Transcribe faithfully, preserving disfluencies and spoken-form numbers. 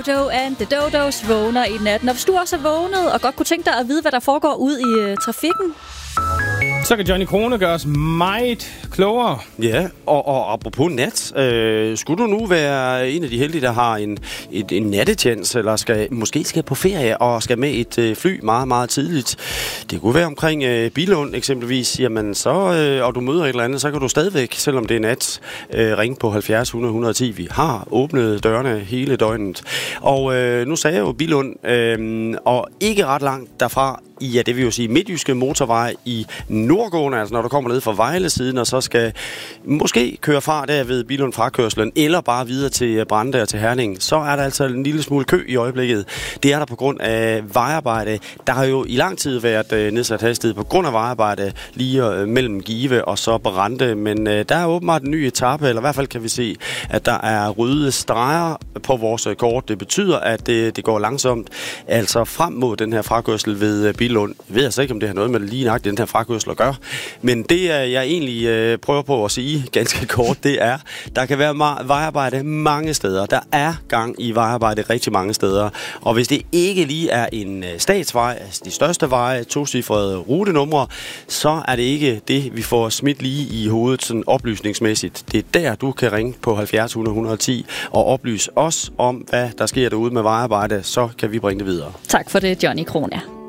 Dodo and the Dodos vågner i natten. Og hvis du også er vågnet og godt kunne tænke dig at vide, hvad der foregår ud i uh, trafikken, så kan Johnny Krone gøre os meget klogere. Ja, og, og apropos nat, øh, skulle du nu være en af de heldige, der har en, et, en nattetjens, eller skal, måske skal på ferie og skal med et øh, fly meget, meget tidligt. Det kunne være omkring øh, Billund eksempelvis. Jamen så, øh, og du møder et eller andet, så kan du stadigvæk, selvom det er nat, øh, ringe på halvfjerds hundrede et hundrede og ti. Vi har åbnet dørene hele døgnet. Og øh, nu sagde jeg jo Billund, øh, og ikke ret langt derfra, ja, det vil jo sige midtjyske motorvej i nordgående, altså når du kommer ned fra Vejle-siden, og så skal måske køre fra der ved Billund frakørslen, eller bare videre til Brande og til Herning, så er der altså en lille smule kø i øjeblikket. Det er der på grund af vejarbejde. Der har jo i lang tid været øh, nedsat hastighed på grund af vejarbejde lige øh, mellem Give og så Brande, men øh, der er åbenbart en ny etape, eller i hvert fald kan vi se, at der er røde streger på vores kort. Det betyder, at det, det går langsomt, altså frem mod den her frakørsel ved øh, Billund. Jeg ved altså ikke, om det har noget med lige nøjagtigt den her frakørsel at gøre. Men det, jeg egentlig øh, prøver på at sige ganske kort, det er, der kan være ma- vejarbejde mange steder. Der er gang i vejarbejde rigtig mange steder. Og hvis det ikke lige er en øh, statsvej, altså de største veje, tocifrede rutenumre, så er det ikke det, vi får smidt lige i hovedet sådan oplysningsmæssigt. Det er der, du kan ringe på halvfjerds hundrede et hundrede og ti og oplyse os om, hvad der sker derude med vejarbejde. Så kan vi bringe det videre. Tak for det, Johnny Krone.